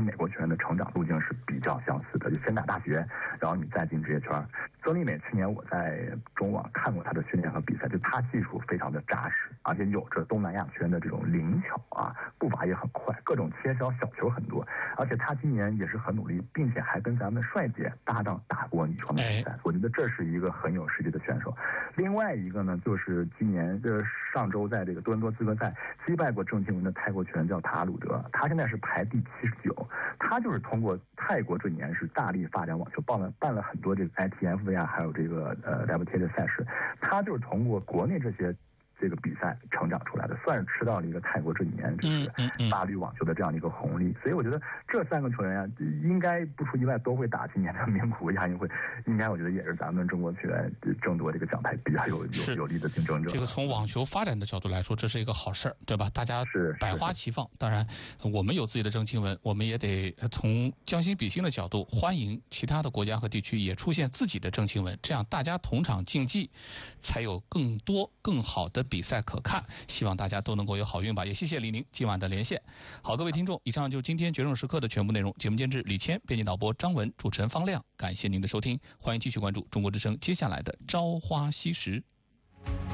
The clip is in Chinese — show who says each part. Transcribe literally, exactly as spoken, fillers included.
Speaker 1: 美国球员的成长路径是比较相似的，就先打大学，然后你再进职业圈。曾丽美去年我在中网看过她的训练和比赛，就她技术非常的扎实，而且有着东南亚圈的这种灵巧啊，步伐也很快，各种切削小球很多，而且她今年也是很努力，并且还跟咱们的帅姐搭档打过女双的比赛，我觉得这是一个很有实力的选手。另外一个呢，就是今年呃上周在这个多伦多资格赛击败过郑钦文的泰国球员叫塔鲁德，他现在是排第七十九，他就是通过泰国这几年是大力发展网球，办了办了很多这个 I T F V 啊，还有这个呃 W T A 的赛事，他就是通过国内这些这个比赛成长出来的，算是吃到了一个泰国这几年就是大绿网球的这样的一个红利。所以我觉得这三个球员啊，应该不出意外都会打今年的名古屋亚运会，应该我觉得也是咱们中国球员争夺这个奖牌比较有有有力的竞争者。
Speaker 2: 这个从网球发展的角度来说，这是一个好事儿，对吧？大家
Speaker 1: 是
Speaker 2: 百花齐放。当然，我们有自己的郑钦文，我们也得从将心比心的角度，欢迎其他的国家和地区也出现自己的郑钦文，这样大家同场竞技，才有更多更好的比赛可看。希望大家都能够有好运吧。也谢谢李宁今晚的连线。好，各位听众，以上就是今天决胜时刻的全部内容。节目监制李谦，编辑导播张文，主持人方亮。感谢您的收听，欢迎继续关注中国之声接下来的朝花夕拾。